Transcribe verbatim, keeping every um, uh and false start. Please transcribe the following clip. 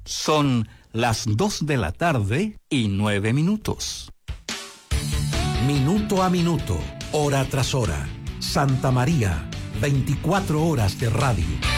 Son las dos de la tarde y nueve minutos. Minuto a minuto, hora tras hora. Santa María, veinticuatro horas de radio.